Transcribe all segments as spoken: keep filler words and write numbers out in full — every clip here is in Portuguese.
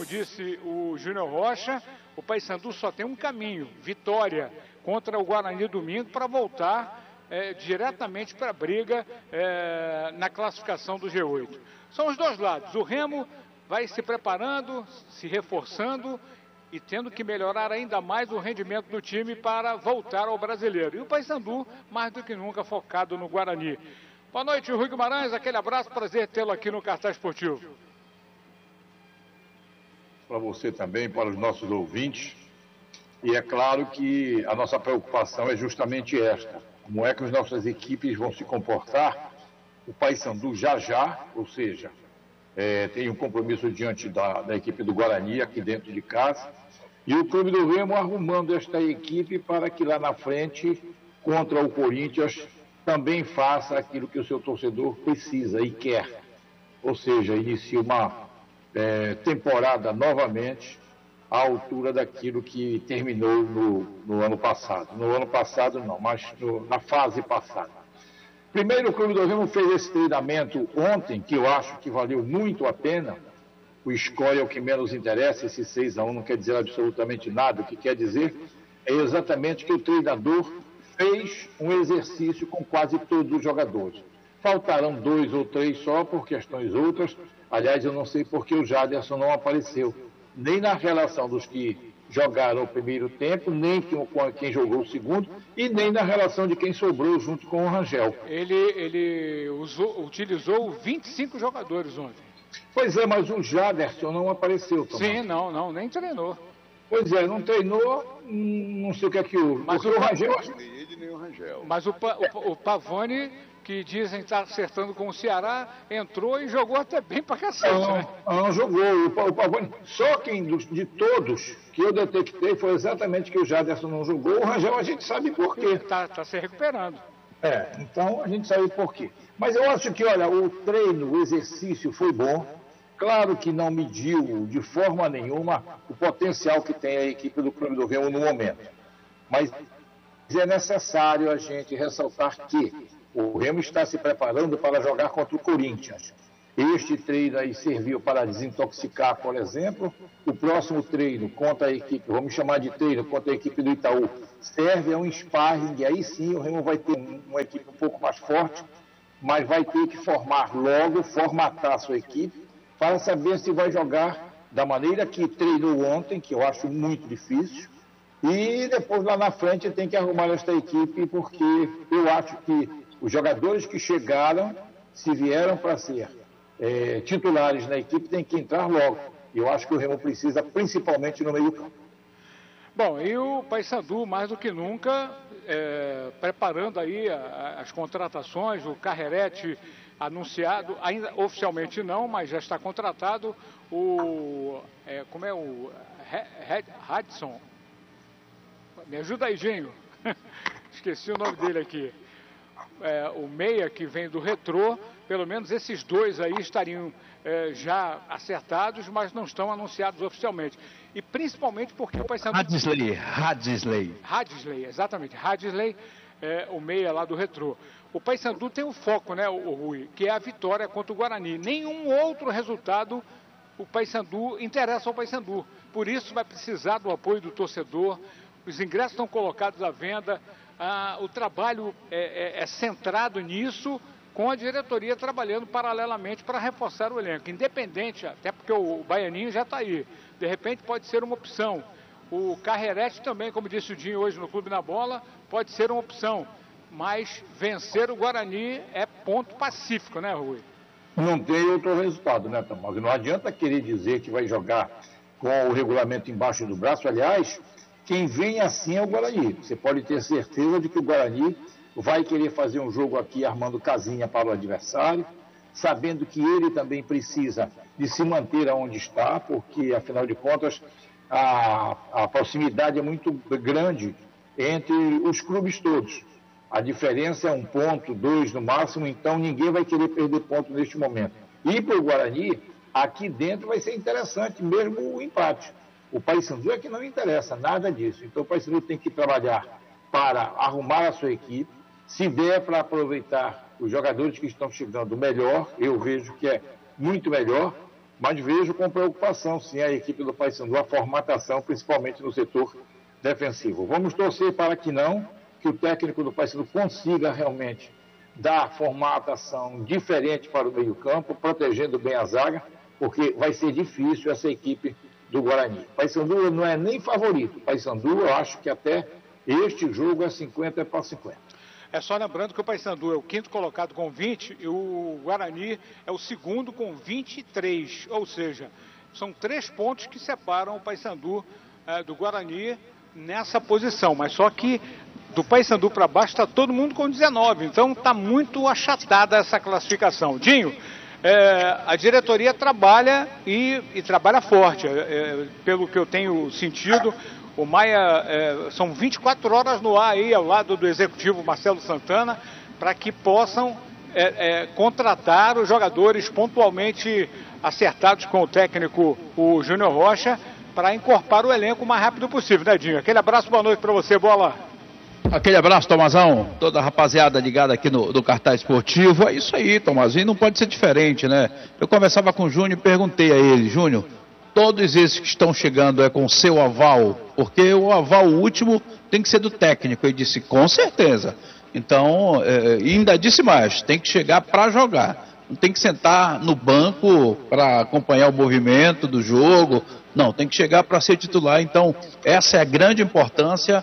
disse o Júnior Rocha, o Paysandu só tem um caminho, vitória contra o Guarani domingo para voltar é, diretamente para a briga é, na classificação do G oito. São os dois lados, o Remo vai se preparando, se reforçando e tendo que melhorar ainda mais o rendimento do time para voltar ao Brasileiro. E o Paysandu, mais do que nunca, focado no Guarani. Boa noite, Rui Guimarães, aquele abraço, prazer tê-lo aqui no Cartaz Esportivo. Para você também, para os nossos ouvintes. E é claro que a nossa preocupação é justamente esta. Como é que as nossas equipes vão se comportar? O Paysandu já já, ou seja, é, tem um compromisso diante da, da equipe do Guarani aqui dentro de casa. E o Clube do Remo arrumando esta equipe para que lá na frente, contra o Corinthians, também faça aquilo que o seu torcedor precisa e quer. Ou seja, inicie uma é, temporada novamente à altura daquilo que terminou no, no ano passado. No ano passado não, mas no, na fase passada. Primeiro, o Clube do Remo fez esse treinamento ontem, que eu acho que valeu muito a pena. O score é o que menos interessa, esse seis a um não quer dizer absolutamente nada. O que quer dizer é exatamente que o treinador fez um exercício com quase todos os jogadores. Faltaram dois ou três só por questões outras. Aliás, eu não sei por que o Jaderson não apareceu, nem na relação dos que jogaram o primeiro tempo, nem com quem jogou o segundo, e nem na relação de quem sobrou junto com o Rangel. Ele, ele usou, utilizou vinte e cinco jogadores ontem. Pois é, mas o Jaderson não apareceu, Tomás. Sim, não, não, nem treinou. Pois é, não treinou, não sei o que é que houve. Mas o, o Rangel... Nem ele, nem o Rangel. Mas o, o, o Pavone, que dizem estar acertando com o Ceará, entrou e jogou até bem pra cacete, não, né? Não, jogou. O, o Pavone, só quem de todos que eu detectei foi exatamente que o Jaderson não jogou. O Rangel a gente sabe por quê. Tá, tá se recuperando. É, então a gente sabe por quê. Mas eu acho que, olha, o treino, o exercício foi bom. Claro que não mediu de forma nenhuma o potencial que tem a equipe do Clube do Remo no momento. Mas é necessário a gente ressaltar que o Remo está se preparando para jogar contra o Corinthians. Este treino aí serviu para desintoxicar, por exemplo. O próximo treino contra a equipe, vamos chamar de treino contra a equipe do Itaú, serve a um sparring, e aí sim o Remo vai ter uma equipe um pouco mais forte, mas vai ter que formar logo, formatar a sua equipe, para saber se vai jogar da maneira que treinou ontem, que eu acho muito difícil, e depois lá na frente tem que arrumar esta equipe, porque eu acho que os jogadores que chegaram, se vieram para ser é, titulares na equipe, tem que entrar logo. E eu acho que o Remo precisa, principalmente no meio campo. Bom, e o Paysandu, mais do que nunca, é, preparando aí a, as contratações, o Carrerete anunciado, ainda oficialmente não, mas já está contratado, o, é, como é o, Hudson, me ajuda aí, Ginho, esqueci o nome dele aqui, é, o meia que vem do Retrô, pelo menos esses dois aí estariam é, já acertados, mas não estão anunciados oficialmente. E principalmente porque o Paysandu... Hadley, Hadley. Hadley, exatamente. Hadley, é, o meia lá do Retrô. O Paysandu tem um foco, né, o, o Rui, que é a vitória contra o Guarani. Nenhum outro resultado o Paysandu interessa ao Paysandu. Por isso vai precisar do apoio do torcedor. Os ingressos estão colocados à venda. Ah, o trabalho é, é, é centrado nisso, com a diretoria trabalhando paralelamente para reforçar o elenco. Independente, até porque o, o Baianinho já está aí. De repente pode ser uma opção. O Carrerete também, como disse o Dinho hoje no Clube na Bola, pode ser uma opção. Mas vencer o Guarani é ponto pacífico, né, Rui? Não tem outro resultado, né, Tomás? Não adianta querer dizer que vai jogar com o regulamento embaixo do braço. Aliás, quem vem assim é o Guarani. Você pode ter certeza de que o Guarani vai querer fazer um jogo aqui armando casinha para o adversário, sabendo que ele também precisa de se manter onde está, porque, afinal de contas, a, a proximidade é muito grande entre os clubes todos. A diferença é um ponto, dois no máximo, então ninguém vai querer perder ponto neste momento. E para o Guarani, aqui dentro vai ser interessante mesmo o empate. O Paysandu é que não interessa nada disso. Então o Paysandu tem que trabalhar para arrumar a sua equipe, se der para aproveitar os jogadores que estão chegando melhor, eu vejo que é muito melhor, Mas vejo com preocupação, sim, a equipe do Paysandu, a formatação, principalmente no setor defensivo. Vamos torcer para que não, que o técnico do Paysandu consiga realmente dar formatação diferente para o meio-campo, protegendo bem a zaga, porque vai ser difícil essa equipe do Guarani. Paysandu não é nem favorito. Paysandu, eu acho que até este jogo é cinquenta para cinquenta. É só lembrando que o Paysandu é o quinto colocado com vinte e o Guarani é o segundo com vinte e três. Ou seja, são três pontos que separam o Paysandu é, do Guarani nessa posição. Mas só que do Paysandu para baixo está todo mundo com dezenove. Então está muito achatada essa classificação. Dinho, é, a diretoria trabalha e, e trabalha forte. É, é, pelo que eu tenho sentido, o Maia, é, são vinte e quatro horas no ar aí, ao lado do executivo Marcelo Santana, para que possam é, é, contratar os jogadores pontualmente acertados com o técnico, o Júnior Rocha, para incorporar o elenco o mais rápido possível, né, Dinho? Aquele abraço, boa noite para você, Bola. Aquele abraço, Tomazão, toda a rapaziada ligada aqui no, no Cartaz Esportivo. É isso aí, Tomazinho, não pode ser diferente, né? Eu conversava com o Júnior e perguntei a ele, Júnior, todos esses que estão chegando é com o seu aval, porque o aval último tem que ser do técnico. Ele disse, com certeza. Então, é, e ainda disse mais, tem que chegar para jogar. Não tem que sentar no banco para acompanhar o movimento do jogo. Não, tem que chegar para ser titular. Então, essa é a grande importância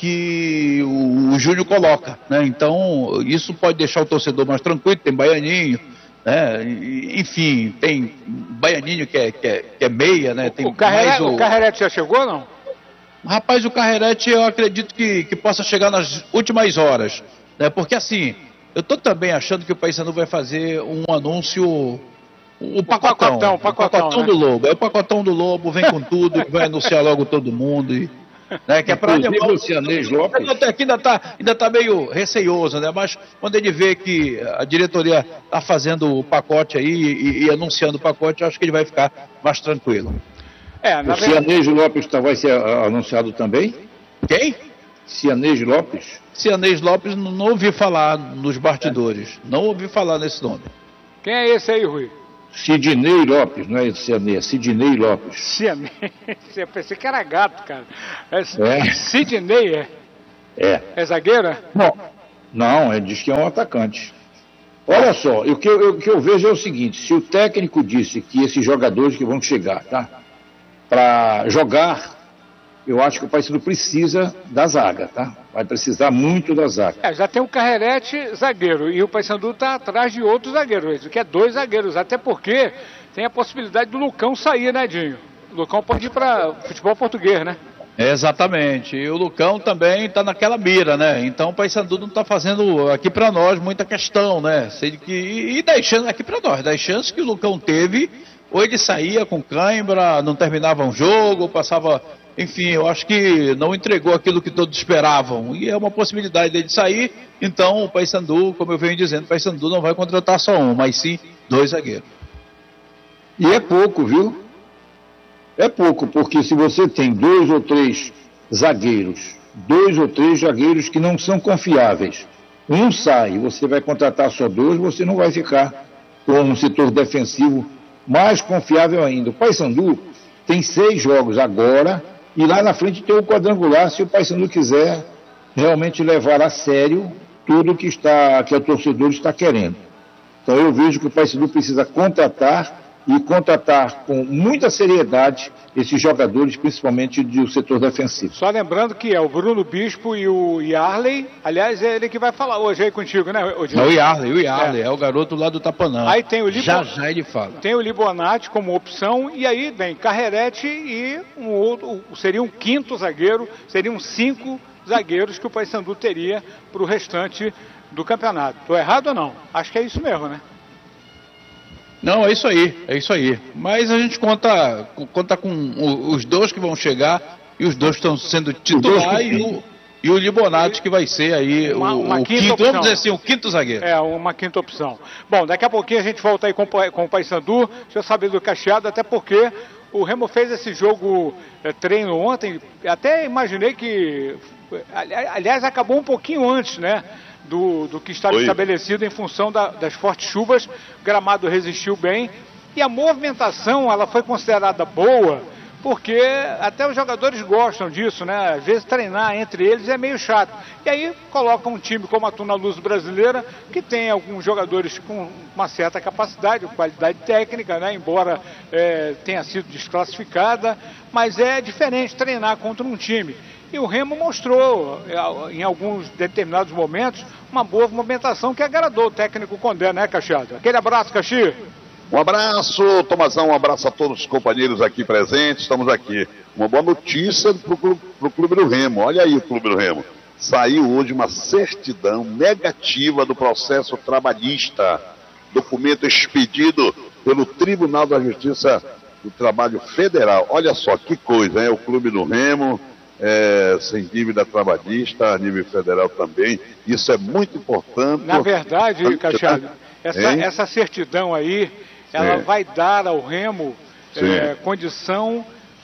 que o, o Júnior coloca, né? Então, isso pode deixar o torcedor mais tranquilo. Tem Baianinho, né? Enfim, tem Baianinho que é, que é, que é meia, né? Tem o, Carrere, o... o Carrerete já chegou ou não? Rapaz, o Carrerete eu acredito que, que possa chegar nas últimas horas, né? Porque assim, eu tô também achando que o Paysandu vai fazer um anúncio, o, o pacotão, pacotão, o pacotão, pacotão né? do Lobo, é o pacotão do Lobo, vem com tudo, vai anunciar logo todo mundo e... Né, que é para animar o Cianês Lopes. Aqui ainda está ainda tá meio receioso, né? Mas quando ele vê que a diretoria está fazendo o pacote aí e, e anunciando o pacote, eu acho que ele vai ficar mais tranquilo. É, na o verdade... Cianês Lopes tá, vai ser anunciado também? Quem? Cianês Lopes. Cianês Lopes, não, não ouvi falar nos bastidores. É. Não ouvi falar nesse nome. Quem é esse aí, Rui? Sidney Lopes, não é Cianês, é Sidney Lopes. Cianês, eu pensei que era gato, cara. É, é. Sidney, é? É. É zagueiro? Não, não, ele diz que é um atacante. Olha só, o que eu, o que eu vejo é o seguinte, se o técnico disse que esses jogadores que vão chegar, tá, para jogar, eu acho que o Paysandu precisa da zaga, tá? Vai precisar muito da zaga. É, já tem o Carrerete zagueiro e o Paysandu está atrás de outros zagueiros, que é dois zagueiros, até porque tem a possibilidade do Lucão sair, né, Dinho? O Lucão pode ir para futebol português, né? É, exatamente, e o Lucão também está naquela mira, né? Então o Paysandu não está fazendo aqui para nós muita questão, né? Sei que, e das chances aqui para nós, das chances que o Lucão teve, ou ele saía com cãibra, não terminava um jogo, passava... Enfim, eu acho que não entregou aquilo que todos esperavam. E é uma possibilidade dele sair. Então, o Paysandu, como eu venho dizendo, o Paysandu não vai contratar só um, mas sim dois zagueiros. E é pouco, viu? É pouco, porque se você tem dois ou três zagueiros, dois ou três zagueiros que não são confiáveis, um sai, você vai contratar só dois, você não vai ficar com um setor defensivo mais confiável ainda. O Paysandu tem seis jogos agora, e lá na frente tem o quadrangular, se o Paysandu quiser realmente levar a sério tudo que, está, que o torcedor está querendo. Então eu vejo que o Paysandu precisa contratar e contratar com muita seriedade esses jogadores, principalmente do setor defensivo. Só lembrando que é o Bruno Bispo e o Yarley, aliás, é ele que vai falar hoje aí contigo, né? Hoje. É o Yarley, o Yarley, é. é o garoto lá do Tapanã. Aí tem o Libo... Já já ele fala. Tem o Libonati como opção, e aí vem Carrerete e um outro, seria um quinto zagueiro, seriam cinco zagueiros que o Paysandu teria para o restante do campeonato. Estou errado ou não? Acho que é isso mesmo, né? Não, é isso aí, é isso aí. Mas a gente conta, conta com os dois que vão chegar e os dois estão sendo titular e o, e o Libonati que vai ser aí uma, o, uma o quinto, opção. Vamos dizer assim, o quinto zagueiro. É, uma quinta opção. Bom, daqui a pouquinho a gente volta aí com, com o Paysandu, deixa eu saber do Cacheado, até porque o Remo fez esse jogo é, treino ontem, até imaginei que, aliás, acabou um pouquinho antes, né? Do, do que estava Oi. estabelecido em função da, das fortes chuvas. O gramado resistiu bem E a movimentação, ela foi considerada boa, porque até os jogadores gostam disso, né? Às vezes treinar entre eles é meio chato. E aí colocam um time como a Tuna Luz Brasileira, que tem alguns jogadores com uma certa capacidade, qualidade técnica, né? Embora é, tenha sido desclassificada, mas é diferente treinar contra um time. E o Remo mostrou, em alguns determinados momentos, uma boa movimentação que agradou o técnico Condé, né, Caxiado? Aquele abraço, Caxi. Um abraço, Tomazão, um abraço a todos os companheiros aqui presentes, estamos aqui. Uma boa notícia para o Clube do Remo, olha aí o Clube do Remo. Saiu hoje uma certidão negativa do processo trabalhista, documento expedido pelo Tribunal da Justiça do Trabalho Federal. Olha só que coisa, hein? O Clube do Remo, é, sem dívida trabalhista, a nível federal também, isso é muito importante. Na verdade, Caxiado, essa, essa certidão aí, ela Sim. vai dar ao Remo é, condição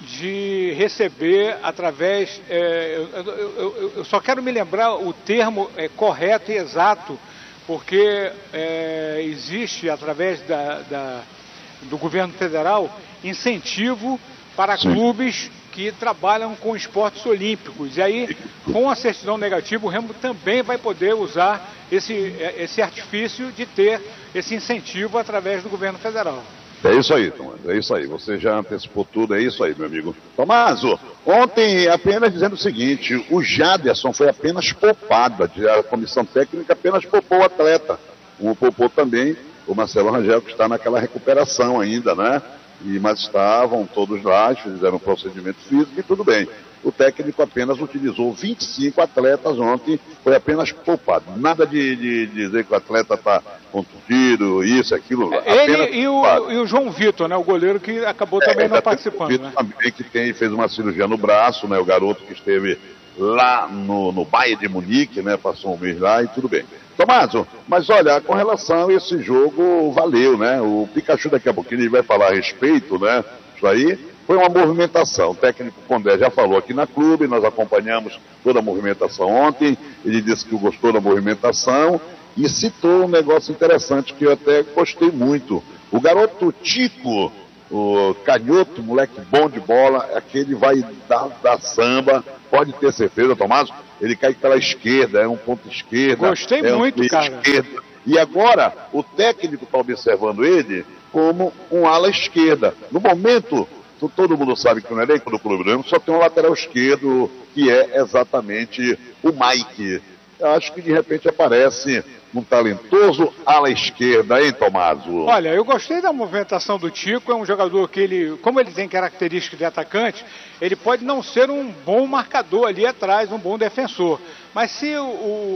de receber através... É, eu, eu, eu, eu só quero me lembrar o termo é, correto e exato, porque é, existe, através da, da, do governo federal, incentivo para Sim. clubes que trabalham com esportes olímpicos. E aí, com a certidão negativa, o Remo também vai poder usar esse, esse artifício de ter esse incentivo através do governo federal. É isso aí, Tomás, é isso aí. Você já antecipou tudo, é isso aí, meu amigo. Tomaso, ontem apenas dizendo o seguinte, o Jaderson foi apenas poupado, a comissão técnica apenas poupou o atleta. O poupou também o Marcelo Rangel, que está naquela recuperação ainda, né? E, mas estavam todos lá, fizeram um procedimento físico e tudo bem. O técnico apenas utilizou vinte e cinco atletas ontem, foi apenas poupado. Nada de, de, de dizer que o atleta está contundido, isso, aquilo. Ele e o, e o João Vitor, né, o goleiro que acabou também é, não participando. O Vitor né? também que tem, fez uma cirurgia no braço, né, o garoto que esteve lá no, no Bayern de Munique, né, passou um mês lá e tudo bem. Tomaso, mas olha, com relação a esse jogo, valeu, né? O Pikachu daqui a pouquinho ele vai falar a respeito, né? Isso aí foi uma movimentação. O técnico Condé já falou aqui na clube, nós acompanhamos toda a movimentação ontem. Ele disse que gostou da movimentação e citou um negócio interessante que eu até gostei muito. O garoto Tico, o canhoto, moleque bom de bola, aquele vai dar, dar samba, pode ter certeza, Tomaso. Ele cai pela esquerda, é um ponto esquerda. Gostei é muito, um cara. Esquerda. E agora, o técnico está observando ele como um ala esquerda. No momento, todo mundo sabe que no elenco do Clube do Remo só tem um lateral esquerdo, que é exatamente o Mike. Eu acho que de repente aparece um talentoso ala esquerda, hein, Tomaso? Olha, eu gostei da movimentação do Tico, é um jogador que ele, como ele tem características de atacante, ele pode não ser um bom marcador ali atrás, um bom defensor. Mas se o,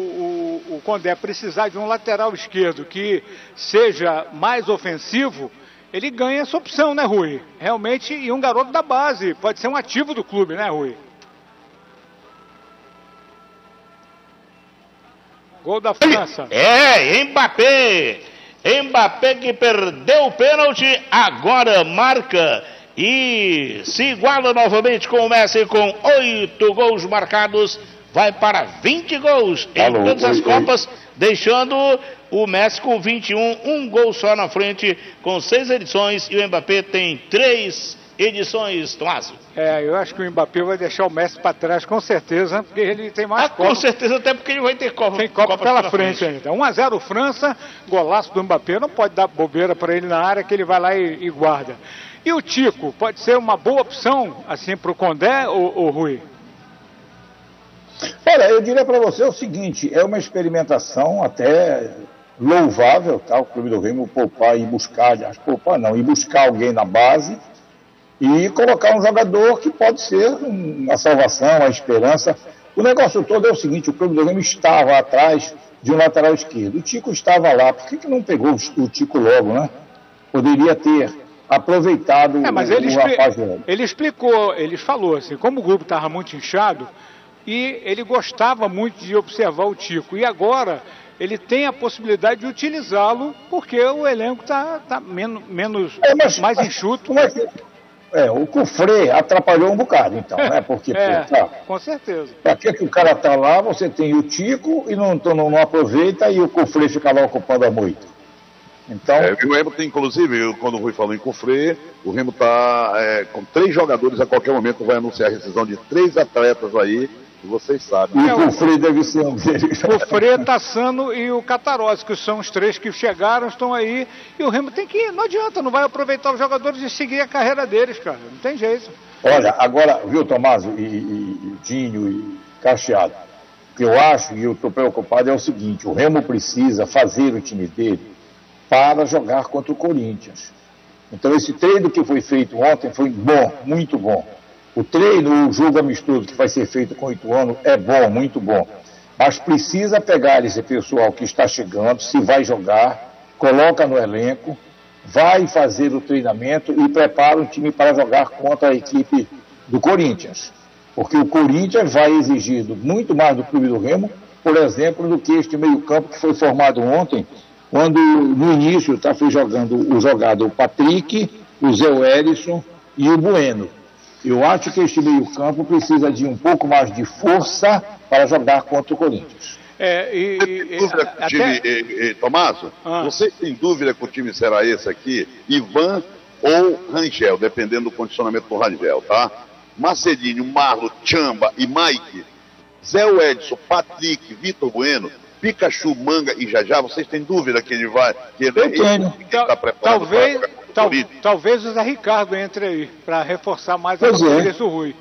o, o Condé precisar de um lateral esquerdo que seja mais ofensivo, ele ganha essa opção, né, Rui? Realmente, e um garoto da base, pode ser um ativo do clube, né, Rui? Gol da França. É, Mbappé. Mbappé que perdeu o pênalti, agora marca e se iguala novamente com o Messi com oito gols marcados. Vai para vinte gols em Alô, todas as oi, Copas, oi. deixando o Messi com vinte e um, um gol só na frente, com seis edições, e o Mbappé tem três edições, Tomás. É, eu acho que o Mbappé vai deixar o Messi para trás, com certeza, porque ele tem mais ah, Copa. Com certeza, até porque ele vai ter Copa. Tem Copa, Copa pela, pela frente, frente ainda. um a zero França, golaço do Mbappé, não pode dar bobeira para ele na área, que ele vai lá e, e guarda. E o Tico, pode ser uma boa opção, assim, para o Condé, ou, ou Rui? Olha, eu diria para você o seguinte, é uma experimentação até louvável, tá? O Clube do Remo poupar e buscar, aliás, poupar não, e buscar alguém na base e colocar um jogador que pode ser uma salvação, uma esperança. O negócio todo é o seguinte, o Clube do Remo estava atrás de um lateral esquerdo, o Tico estava lá, por que, que não pegou o Tico logo, né? Poderia ter aproveitado é, mas o, ele, o expli rapaz. Ele explicou, ele falou assim, como o grupo estava muito inchado, e ele gostava muito de observar o Tico, e agora ele tem a possibilidade de utilizá-lo, porque o elenco está tá menos, menos é, mas, mais mas, enxuto. Mas, é, o Cufré atrapalhou um bocado, então, né? Porque, é, pô, tá, com certeza. Para que, que o cara tá lá, você tem o Tico e não, não, não aproveita e o Cufré fica lá ocupando a moita. Então, é, o Remo tem, inclusive, quando o Rui falou em Cufré, o Remo está é, com três jogadores, a qualquer momento vai anunciar a rescisão de três atletas aí, que vocês sabem. E É, o Cufré deve ser um deles. O Cufré, Tassano e o Catarose, que são os três que chegaram, estão aí, e o Remo tem que ir, não adianta, não vai aproveitar os jogadores e seguir a carreira deles, cara, não tem jeito. Olha, agora, viu, Tomás, e, e, e Dinho e Cacheado, o que eu acho, e eu estou preocupado, é o seguinte, o Remo precisa fazer o time dele para jogar contra o Corinthians. Então, esse treino que foi feito ontem foi bom, muito bom. O treino, o jogo amistoso que vai ser feito com o Ituano é bom, muito bom. Mas precisa pegar esse pessoal que está chegando, se vai jogar, coloca no elenco, vai fazer o treinamento e prepara o time para jogar contra a equipe do Corinthians. Porque o Corinthians vai exigir muito mais do clube do Remo, por exemplo, do que este meio-campo que foi formado ontem, quando no início tá, foi jogando o jogado o Patrick, o Zé Wellison e o Bueno. Eu acho que este meio-campo precisa de um pouco mais de força para jogar contra o Corinthians. É, e, Você tem dúvida que o time, até... e, e, Tomaso, Ah. você tem dúvida que o time será esse aqui, Ivan ou Rangel, dependendo do condicionamento do Rangel, tá? Marcelinho, Marlo, Chamba e Mike, Zé Edson, Patrick, Vitor Bueno, Pikachu, Manga e Jajá, vocês têm dúvida que ele vai... Que ele, Eu tenho. ele está preparado Talvez, para tal, talvez o Zé Ricardo entre aí, para reforçar mais a Pois é. categoria do Rui.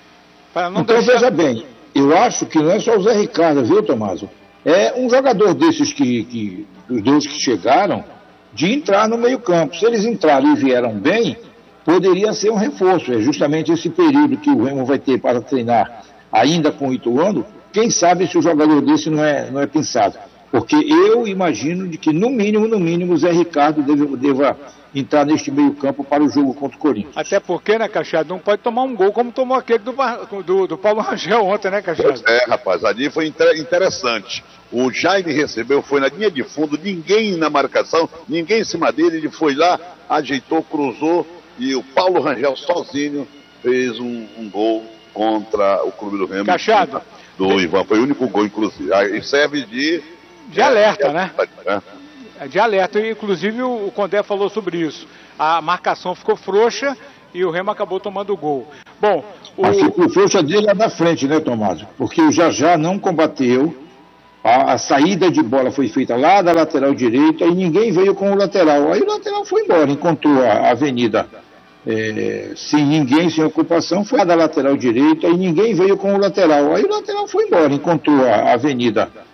Para não Então, deixar... veja bem, eu acho que não é só o Zé Ricardo, viu, Tomaso? É um jogador desses que, que dos dois que chegaram, de entrar no meio-campo. Se eles entraram e vieram bem, poderia ser um reforço. É justamente esse período que o Remo vai ter para treinar ainda com o Ituano. Quem sabe se o jogador desse não é, não é pensado. Porque eu imagino de que, no mínimo, no mínimo, o Zé Ricardo deve, deva entrar neste meio-campo para o jogo contra o Corinthians. Até porque, né, Cacheado, não pode tomar um gol como tomou aquele do, do, do Paulo Rangel ontem, né, Cacheado? É, rapaz, ali foi inter- interessante. O Jaime recebeu, foi na linha de fundo, ninguém na marcação, ninguém em cima dele, ele foi lá, ajeitou, cruzou, e o Paulo Rangel sozinho fez um, um gol contra o Clube do Remo. Cacheado. Do Ivan, foi o único gol, inclusive. Aí serve de... De alerta, né? né? É de alerta, e inclusive o Condé falou sobre isso. A marcação ficou frouxa e o Remo acabou tomando o gol. Bom, o... Mas ficou frouxa dele lá da frente, né, Tomás? Porque o Jajá não combateu, a, a saída de bola foi feita lá da lateral direita e ninguém veio com o lateral. Aí o lateral foi embora, encontrou a, a avenida é, sem ninguém, sem ocupação, foi lá da lateral direita e ninguém veio com o lateral. Aí o lateral foi embora, encontrou a, a avenida